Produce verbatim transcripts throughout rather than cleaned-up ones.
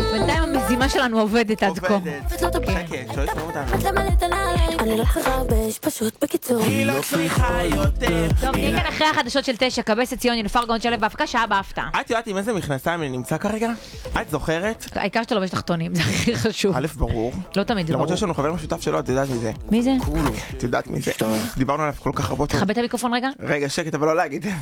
בינתיים המזימה שלנו עובדת עד כה. עובדת. חכה, שלא ישמעו אותנו. אני לא צריכה הרבה, פשוט בקיצור. היא לא צריכה יותר. טוב, נהיה כאן אחרי החדשות של תשע, קבסת ציון, ינפר גאון שלו בהפקה, שעה בהפתעה. את יודעת עם איזה מכנסיים אני נמצא כרגע? את זוכרת? העיקר שאתה לובש תחתונים, זה הכי חשוב. א' ברור. לא תמיד זה ברור. למרות שיש לנו חבר משותף שלו, את יודעת מזה. מי זה? כולו, את יודעת מזה. דיברנו עליו כל כך רבות. תכבד את המיקרופון רגע. רגע, שקט, אבל לא להגיד את זה.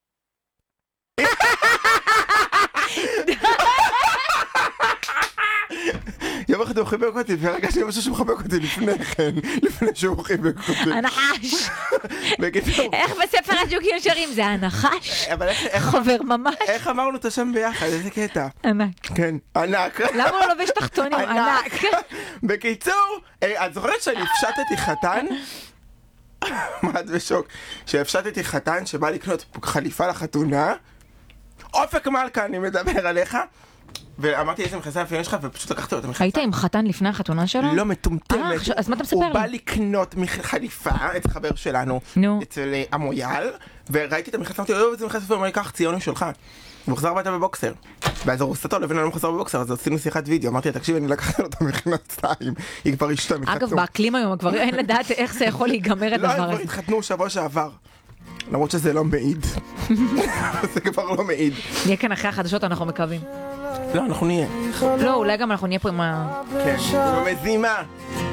יום אחד הוא חיבק אותי, והרגשתי משהו שהוא מחבק אותי לפני כן, לפני שהוא חיבק אותי. הנחש. בקיצור. איך בספר הג'וקים שרים? זה הנחש? חבר ממש. איך אמרנו את השם ביחד? איזה קטע? ענק. כן, ענק. למה הוא לובש תחתונים? ענק. בקיצור, את זוכרת שאני הפשטתי חתן? מה את בשוק? שהפשטתי חתן שבא לקנות חליפה לחתונה? אופק מלכה, אני מדבר עליך. ואמרתי איזה מכנסיים לפעמים שלך ופשוט לקחתי לו את המכנסיים. היית עם חתן לפני החתונה שלו? לא, מטומטמת. אז מה אתה מספר הוא לי? בא לקנות חליפה, את חבר שלנו, אצל המויאל, וראיתי את המכנסיים, אמרתי לו, איזה מכנסיים, הוא אמר לי, קח, ציוני שלך. הוא חזר ביתה בבוקסר. ואז הוא רוסתו, לבין אני חזר בבוקסר, אז עשינו שיחת וידאו, אמרתי לה, תקשיב, אני לקחתי לו את המכנסיים, היא כבר השתנה מחתום. אגב, באקלים היום, כבר אין לדעת איך זה יכול להיגמר הדבר הזה. לא, הם כבר התחתנו שבוע שעבר. למרות שזה לא מעיד. זה כבר לא מעיד. נהיה כאן אחרי החדשות, אנחנו מקווים. לא, אנחנו נהיה. לא, אולי גם אנחנו נהיה פה עם ה... כן, עם המזימה.